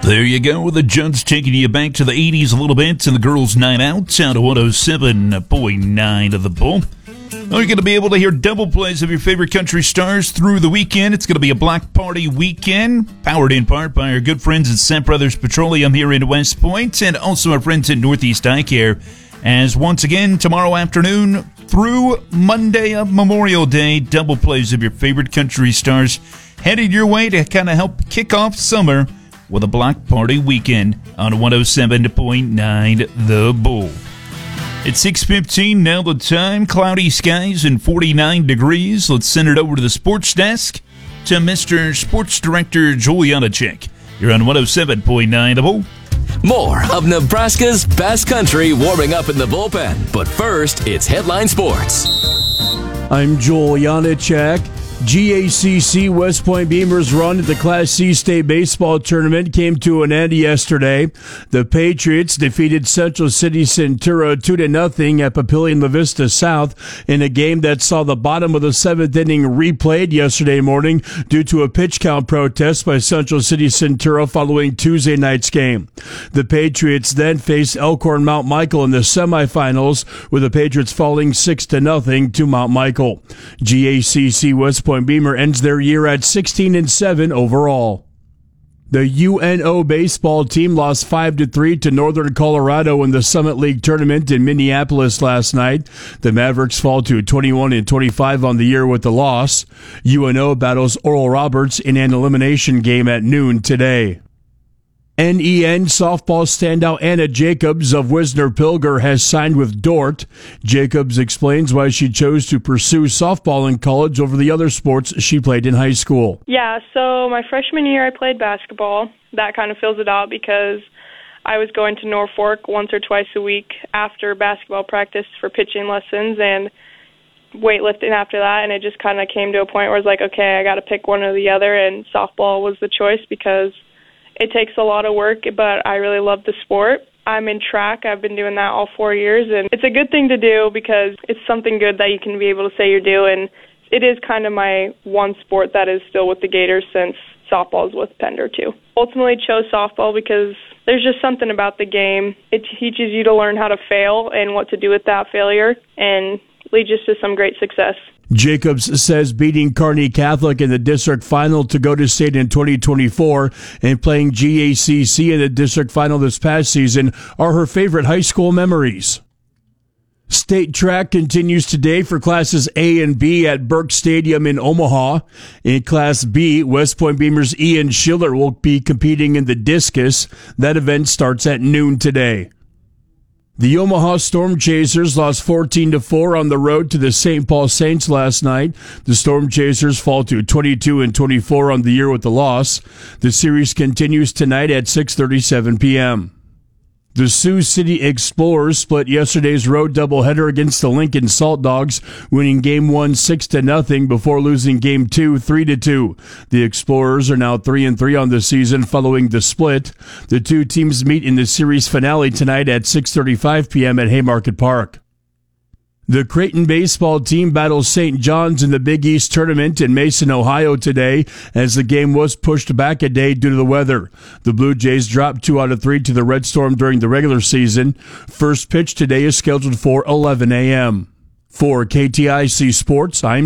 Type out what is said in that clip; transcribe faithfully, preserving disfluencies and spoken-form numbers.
There you go. The Juds taking you back to the eighties a little bit and the girls' night out. Sound of one oh seven point nine of the Bull. Well, you're going to be able to hear double plays of your favorite country stars through the weekend. It's going to be a block party weekend, powered in part by our good friends at Set Brothers Petroleum here in West Point, and also our friends at Northeast Eye Care. As once again, tomorrow afternoon through Monday of Memorial Day, double plays of your favorite country stars headed your way to kind of help kick off summer with a block party weekend on one oh seven point nine The Bull. It's six fifteen now the time, cloudy skies and forty-nine degrees. Let's send it over to the sports desk to Mister Sports Director Joel Janacek. You're on one oh seven point nine The Bull. More of Nebraska's best country warming up in the bullpen. But first, it's Headline Sports. I'm Joel Janacek. G A C C West Point Beamer's run at the Class C State Baseball Tournament came to an end yesterday. The Patriots defeated Central City Centura two to nothing at Papillion La Vista South in a game that saw the bottom of the seventh inning replayed yesterday morning due to a pitch count protest by Central City Centura following Tuesday night's game. The Patriots then faced Elkhorn Mount Michael in the semifinals, with the Patriots falling six to nothing to Mount Michael. G A C C West Point Beamer ends their year at sixteen and seven overall. The U N O baseball team lost five to three to Northern Colorado in the Summit League tournament in Minneapolis last night. The Mavericks fall to twenty-one and twenty-five on the year with the loss. U N O battles Oral Roberts in an elimination game at noon today. N E N softball standout Anna Jacobs of Wisner Pilger has signed with Dordt. Jacobs explains why she chose to pursue softball in college over the other sports she played in high school. Yeah, so my freshman year I played basketball. That kind of fills it out because I was going to Norfolk once or twice a week after basketball practice for pitching lessons and weightlifting after that, and it just kind of came to a point where I was like, okay, I got to pick one or the other, and softball was the choice because it takes a lot of work, but I really love the sport. I'm in track. I've been doing that all four years, and it's a good thing to do because it's something good that you can be able to say you're doing. It is kind of my one sport that is still with the Gators since softball is with Pender, too. Ultimately chose softball because there's just something about the game. It teaches you to learn how to fail and what to do with that failure, and leads us to some great success. Jacobs says beating Kearney Catholic in the district final to go to state in twenty twenty-four and playing G A C C in the district final this past season are her favorite high school memories. State track continues today for classes A and B at Burke Stadium in Omaha. In Class B, West Point Beamer's Ian Schiller will be competing in the discus. That event starts at noon today. The Omaha Storm Chasers lost fourteen to four on the road to the Saint Paul Saints last night. The Storm Chasers fall to twenty-two and twenty-four on the year with the loss. The series continues tonight at six thirty-seven p.m. The Sioux City Explorers split yesterday's road doubleheader against the Lincoln Salt Dogs, winning Game one six to nothing before losing Game two three to two. The Explorers are now three and three on the season following the split. The two teams meet in the series finale tonight at six thirty-five p.m. at Haymarket Park. The Creighton baseball team battles Saint John's in the Big East tournament in Mason, Ohio today, as the game was pushed back a day due to the weather. The Blue Jays dropped two out of three to the Red Storm during the regular season. First pitch today is scheduled for eleven a.m. For K T I C Sports, I'm